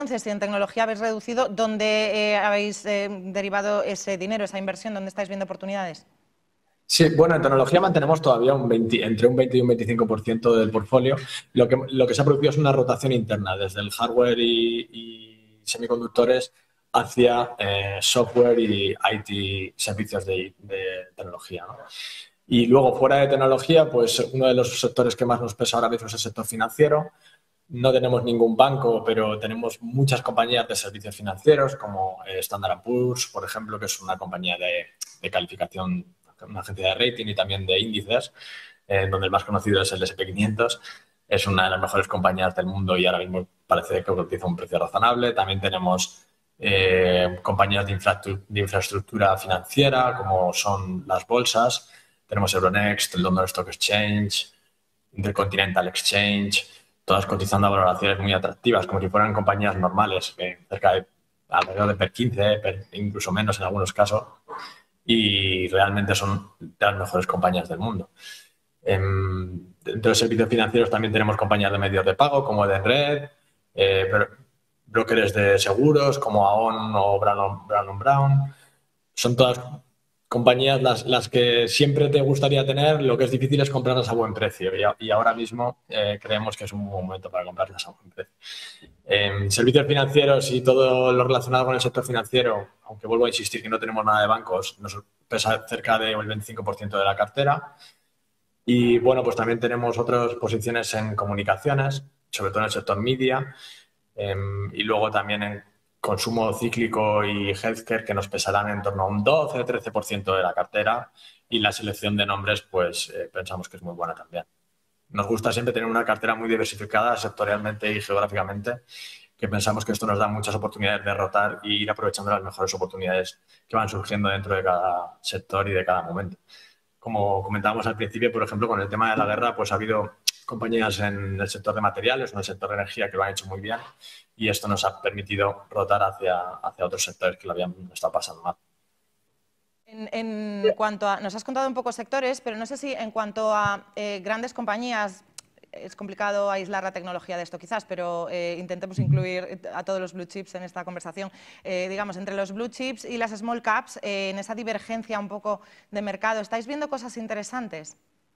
Entonces, si en tecnología habéis reducido, ¿dónde habéis derivado ese dinero, esa inversión? ¿Dónde estáis viendo oportunidades? Sí, bueno, en tecnología mantenemos todavía entre un 20 y un 25% del portfolio. Lo que se ha producido es una rotación interna desde el hardware y semiconductores hacia software y IT servicios de tecnología, ¿no? Y luego, fuera de tecnología, pues uno de los sectores que más nos pesa ahora mismo es el sector financiero. No tenemos ningún banco, pero tenemos muchas compañías de servicios financieros, como Standard & Poor's, por ejemplo, que es una compañía de calificación, una agencia de rating y también de índices, donde el más conocido es el S&P 500. Es una de las mejores compañías del mundo y ahora mismo parece que cotiza un precio razonable. También tenemos compañías de infraestructura financiera, como son las bolsas. Tenemos Euronext, el London Stock Exchange, Intercontinental Exchange, todas cotizando a valoraciones muy atractivas, como si fueran compañías normales, cerca de alrededor de PER 15, incluso menos en algunos casos, y realmente son de las mejores compañías del mundo. Dentro de servicios financieros también tenemos compañías de medios de pago como Edenred, brokers de seguros como Aon o Brown Brown. Son todas compañías las que siempre te gustaría tener, lo que es difícil es comprarlas a buen precio y ahora mismo creemos que es un buen momento para comprarlas a buen precio. Servicios financieros y todo lo relacionado con el sector financiero, aunque vuelvo a insistir que no tenemos nada de bancos, nos pesa cerca del 25% de la cartera. Y bueno, pues también tenemos otras posiciones en comunicaciones, sobre todo en el sector media, y luego también en consumo cíclico y healthcare, que nos pesarán en torno a un 12-13% de la cartera, y la selección de nombres pues pensamos que es muy buena también. Nos gusta siempre tener una cartera muy diversificada sectorialmente y geográficamente, que pensamos que esto nos da muchas oportunidades de rotar e ir aprovechando las mejores oportunidades que van surgiendo dentro de cada sector y de cada momento. Como comentábamos al principio, por ejemplo, con el tema de la guerra, pues ha habido compañías en el sector de materiales o en el sector de energía que lo han hecho muy bien y esto nos ha permitido rotar hacia otros sectores que lo habían estado pasando mal. En cuanto a, nos has contado un poco sectores, pero no sé si en cuanto a grandes compañías, es complicado aislar la tecnología de esto quizás, pero intentemos incluir a todos los blue chips en esta conversación. Digamos, entre los blue chips y las small caps, en esa divergencia un poco de mercado, ¿estáis viendo cosas interesantes?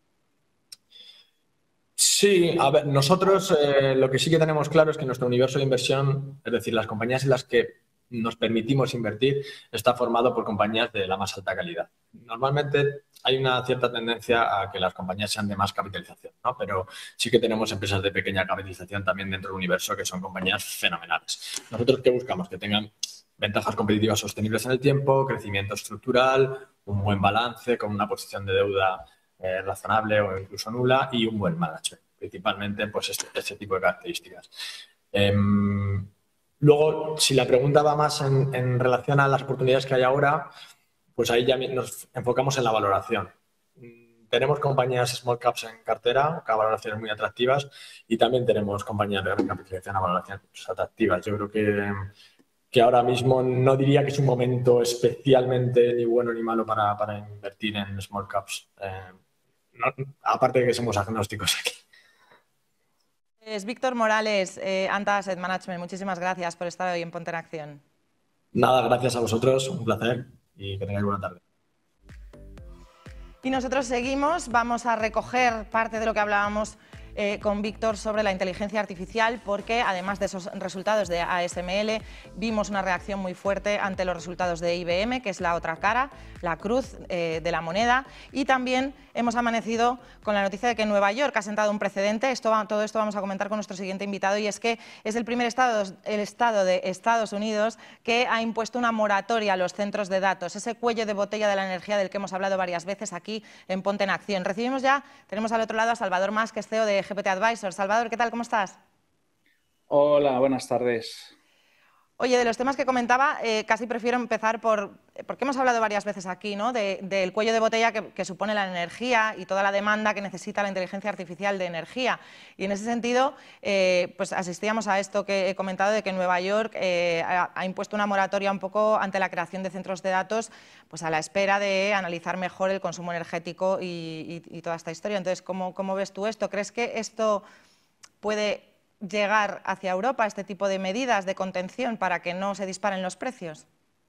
Sí, a ver, nosotros lo que sí que tenemos claro es que nuestro universo de inversión, es decir, las compañías en las que nos permitimos invertir, está formado por compañías de la más alta calidad. Normalmente hay una cierta tendencia a que las compañías sean de más capitalización, ¿no? Pero sí que tenemos empresas de pequeña capitalización también dentro del universo que son compañías fenomenales. Nosotros, ¿qué buscamos? Que tengan ventajas competitivas sostenibles en el tiempo, crecimiento estructural, un buen balance con una posición de deuda razonable o incluso nula y un buen management. Principalmente, pues este tipo de características. Luego, si la pregunta va más en relación a las oportunidades que hay ahora, pues ahí ya nos enfocamos en la valoración. Tenemos compañías small caps en cartera, con valoraciones muy atractivas, y también tenemos compañías de gran capitalización a valoraciones atractivas. Yo creo que ahora mismo no diría que es un momento especialmente ni bueno ni malo para invertir en small caps. No, aparte de que somos agnósticos aquí. Es Víctor Morales, Anta Asset Management, muchísimas gracias por estar hoy en Ponte en Acción. Nada, gracias a vosotros, un placer y que tengáis buena tarde. Y nosotros seguimos, vamos a recoger parte de lo que hablábamos con Víctor sobre la inteligencia artificial, porque además de esos resultados de ASML, vimos una reacción muy fuerte ante los resultados de IBM, que es la otra cara, la cruz de la moneda, y también hemos amanecido con la noticia de que Nueva York ha sentado un precedente. Todo esto vamos a comentar con nuestro siguiente invitado, y es que es el primer estado de Estados Unidos que ha impuesto una moratoria a los centros de datos, ese cuello de botella de la energía del que hemos hablado varias veces aquí en Ponte en Acción. Tenemos al otro lado a Salvador Mas, que es CEO de GPT Advisors. Salvador, ¿qué tal? ¿Cómo estás? Hola, buenas tardes. Oye, de los temas que comentaba, casi prefiero empezar porque hemos hablado varias veces aquí, ¿no? Del cuello de botella que supone la energía y toda la demanda que necesita la inteligencia artificial de energía. Y en ese sentido, pues asistíamos a esto que he comentado de que Nueva York ha impuesto una moratoria un poco ante la creación de centros de datos, pues a la espera de analizar mejor el consumo energético y toda esta historia. Entonces, ¿cómo ves tú esto? ¿Crees que esto puede llegar hacia Europa este tipo de medidas de contención para que no se disparen los precios?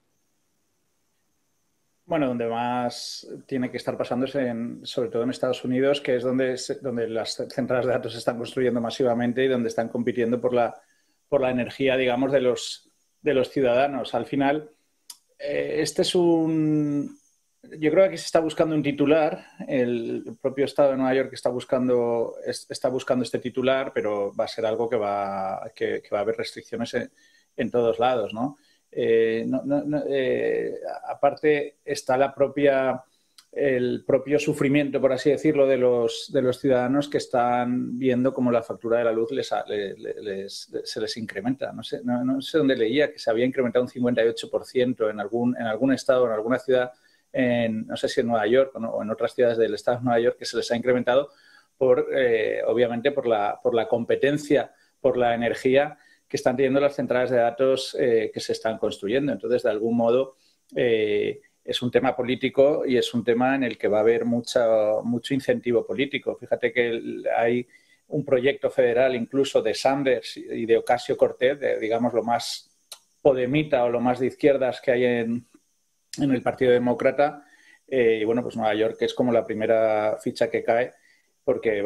Bueno, donde más tiene que estar pasando es sobre todo en Estados Unidos, que es donde las centrales de datos se están construyendo masivamente y donde están compitiendo por la energía, digamos, de los ciudadanos. Al final, yo creo que aquí se está buscando un titular. El propio Estado de Nueva York está buscando este titular, pero va a ser algo que va a haber restricciones en todos lados, ¿no? Aparte está el propio sufrimiento, por así decirlo, de los ciudadanos que están viendo cómo la factura de la luz se les incrementa. No sé dónde leía que se había incrementado un 58% en algún estado, en alguna ciudad, no sé si en Nueva York o en otras ciudades del estado de Nueva York, que se les ha incrementado obviamente por la competencia, por la energía que están teniendo las centrales de datos que se están construyendo. Entonces, de algún modo, es un tema político y es un tema en el que va a haber mucho incentivo político. Fíjate que hay un proyecto federal incluso de Sanders y de Ocasio-Cortez, digamos lo más podemita o lo más de izquierdas que hay en el Partido Demócrata. Y bueno, pues Nueva York es como la primera ficha que cae, porque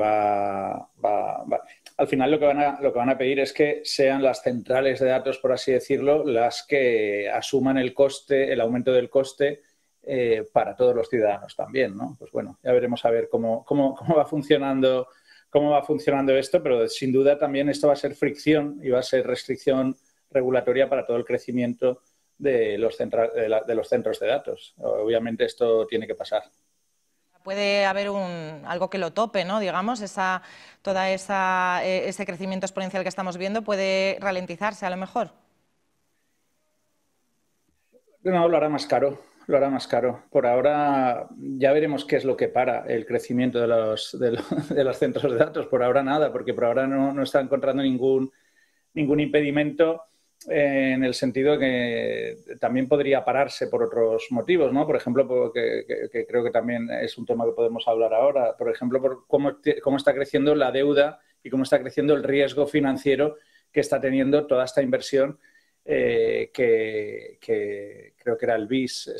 al final lo que van a pedir es que sean las centrales de datos, por así decirlo, las que asuman el aumento del coste para todos los ciudadanos también, ¿no? Pues bueno, ya veremos a ver cómo va funcionando esto, pero sin duda también esto va a ser fricción y va a ser restricción regulatoria para todo el crecimiento de los centros de datos. Obviamente esto tiene que pasar. Puede haber algo que lo tope, ¿no? Digamos, ese crecimiento exponencial que estamos viendo puede ralentizarse a lo mejor. No, lo hará más caro. Lo hará más caro. Por ahora ya veremos qué es lo que para el crecimiento de los centros de datos. Por ahora nada, porque por ahora no está encontrando ningún impedimento, en el sentido que también podría pararse por otros motivos, ¿no? Por ejemplo, que creo que también es un tema que podemos hablar ahora, por ejemplo, por cómo está creciendo la deuda y cómo está creciendo el riesgo financiero que está teniendo toda esta inversión, que creo que era el BIS.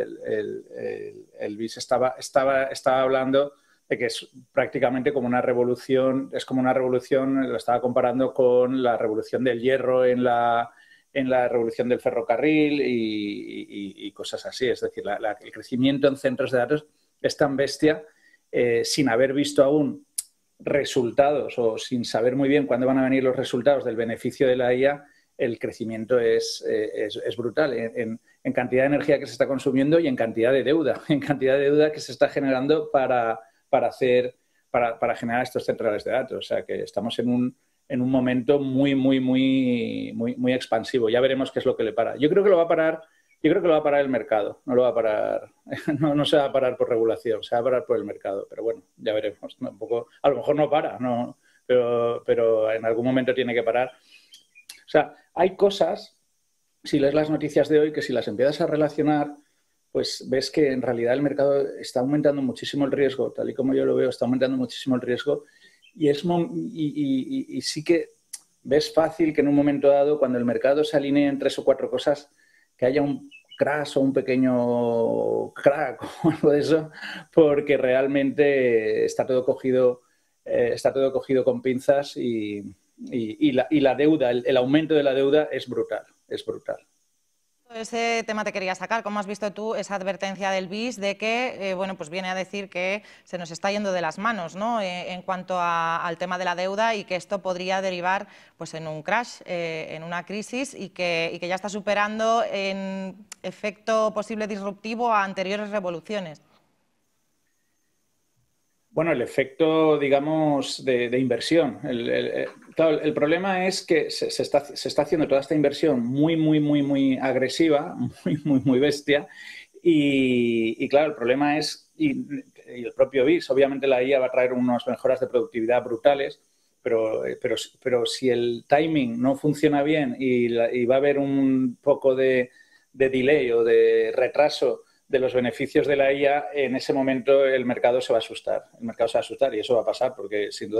El BIS estaba hablando de que es prácticamente como una revolución, lo estaba comparando con la revolución del hierro en la revolución del ferrocarril y cosas así. Es decir, el crecimiento en centros de datos es tan bestia, sin haber visto aún resultados o sin saber muy bien cuándo van a venir los resultados del beneficio de la IA. El crecimiento es brutal en cantidad de energía que se está consumiendo y en cantidad de deuda que se está generando para generar estos centrales de datos. O sea, que estamos en un momento muy expansivo. Ya veremos qué es lo que le para. Yo creo que lo va a parar el mercado. No lo va a parar, no se va a parar por regulación, se va a parar por el mercado. Pero bueno, ya veremos. A lo mejor no para, no, pero en algún momento tiene que parar. O sea, hay cosas, si lees las noticias de hoy, que si las empiezas a relacionar, pues ves que en realidad el mercado está aumentando muchísimo el riesgo, tal y como yo lo veo, está aumentando muchísimo el riesgo, y sí que ves fácil que en un momento dado, cuando el mercado se alinee en 3 o 4 cosas, que haya un crash o un pequeño crack o algo de eso, porque realmente está todo cogido con pinzas y la deuda, el aumento de la deuda es brutal. Ese tema te quería sacar. ¿Cómo has visto tú esa advertencia del BIS de que bueno, pues viene a decir que se nos está yendo de las manos, ¿no? En cuanto al tema de la deuda, y que esto podría derivar pues en un crash, en una crisis, y que ya está superando en efecto posible disruptivo a anteriores revoluciones? Bueno, el efecto, digamos, de inversión. Claro, el problema es que se está haciendo toda esta inversión muy agresiva, muy bestia. Y claro, el problema es, y el propio BIS, obviamente la IA va a traer unas mejoras de productividad brutales, pero si el timing no funciona bien y va a haber un poco de delay o de retraso de los beneficios de la IA, en ese momento el mercado se va a asustar. Y eso va a pasar porque, sin duda,